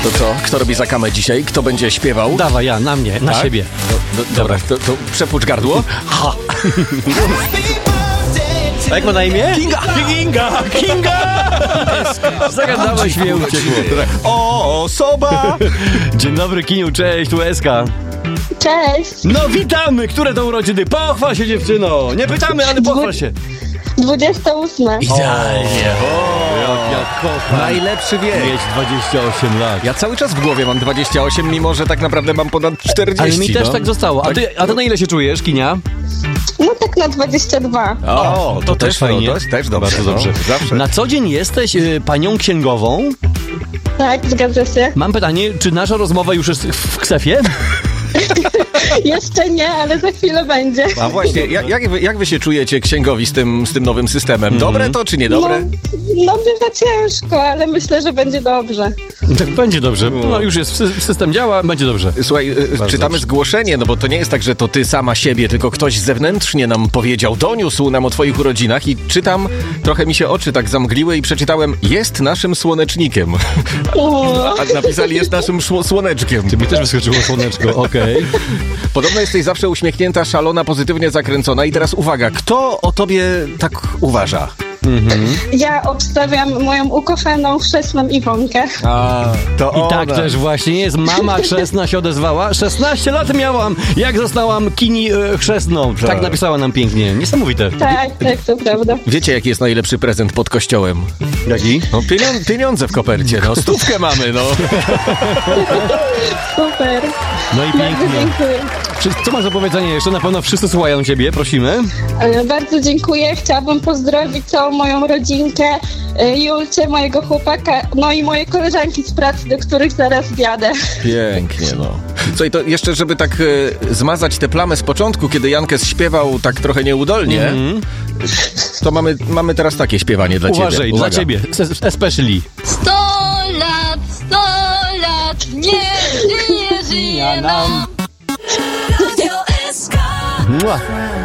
To co? Kto robi zakamę dzisiaj? Kto będzie śpiewał? Dawaj, ja, na mnie, na siebie. Dobra, to przepucz gardło. Ha! A jak ma na imię? Kinga! Zagadałeś mnie, uciekło. O, osoba! Dzień dobry, Kiniu, cześć, tu Eska. Cześć! No witamy, które to urodziny? Pochwal się, dziewczyno. Nie pytamy, ale pochwal się. 28. Idealnie. Jak ja kocham Najlepszy wiek. mieć 28 lat. Ja cały czas w głowie mam 28, mimo że tak naprawdę mam ponad 40. Ale mi też tak zostało. A ty na ile się czujesz, Kinia? No tak na 22. O, to też fajnie. To też dobrze. Bardzo dobrze. No, zawsze. Na co dzień jesteś panią księgową? Tak, zgadza się. Mam pytanie, czy nasza rozmowa już jest w ksefie? Jeszcze nie, ale za chwilę będzie. A właśnie, jak wy się czujecie księgowi z tym nowym systemem? Dobre to czy niedobre? No bywa ciężko, ale myślę, że będzie dobrze. Tak, będzie dobrze. No już jest, system działa, będzie dobrze. Słuchaj, czytamy zgłoszenie, no bo to nie jest tak, że to ty sama siebie, tylko ktoś zewnętrznie nam powiedział, doniósł nam o twoich urodzinach i czytam, trochę mi się oczy tak zamgliły i przeczytałem, jest naszym słonecznikiem. A napisali, jest naszym słoneczkiem. Mi też wyskoczyło słoneczko, okej. Podobno jesteś zawsze uśmiechnięta, szalona, pozytywnie zakręcona i teraz uwaga, kto o tobie tak uważa? Ja obstawiam moją ukochaną chrzestną Iwonkę. To I tak też właśnie jest. Mama chrzestna się odezwała. 16 lat miałam, jak zostałam Kini chrzestną. Tak napisała nam pięknie. Niesamowite. Tak, to prawda. Wiecie, jaki jest najlepszy prezent pod kościołem? Jaki? No, pieniądze w kopercie, no 100 mamy, no. Super. No i Bardzo pięknie. dziękuję. Co masz do powiedzenia jeszcze? Na pewno wszyscy słuchają ciebie, prosimy. Bardzo dziękuję. Chciałabym pozdrowić całą moją rodzinkę, Julcie, mojego chłopaka, no i moje koleżanki z pracy, do których zaraz jadę. Pięknie, no. Co i to jeszcze, żeby tak zmazać tę plamę z początku, kiedy Jankes śpiewał tak trochę nieudolnie, to mamy teraz takie śpiewanie dla ciebie. Uważaj, Uwaga. dla ciebie, especially. 100 lat, nie żyje nam. Mua.